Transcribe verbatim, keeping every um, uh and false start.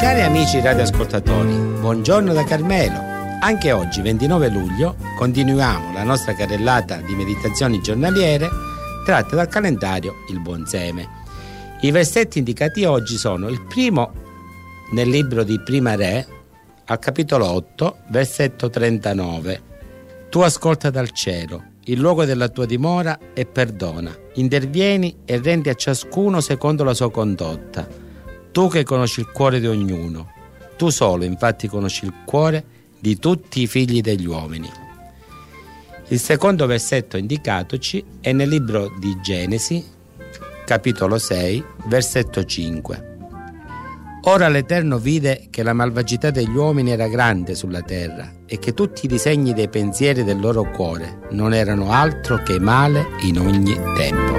Cari amici radioascoltatori, buongiorno da Carmelo. Anche oggi, ventinove luglio, continuiamo la nostra carrellata di meditazioni giornaliere tratte dal calendario Il Buon Seme. I versetti indicati oggi sono il primo nel libro di Prima Re, al capitolo otto, versetto trentanove. Tu ascolta dal cielo, il luogo della tua dimora, e perdona. Intervieni e rendi a ciascuno secondo la sua condotta. Tu che conosci il cuore di ognuno, tu solo infatti conosci il cuore di tutti i figli degli uomini. Il secondo versetto indicatoci è nel libro di Genesi, capitolo sei, versetto cinque. Ora l'Eterno vide che la malvagità degli uomini era grande sulla terra e che tutti i disegni dei pensieri del loro cuore non erano altro che male in ogni tempo.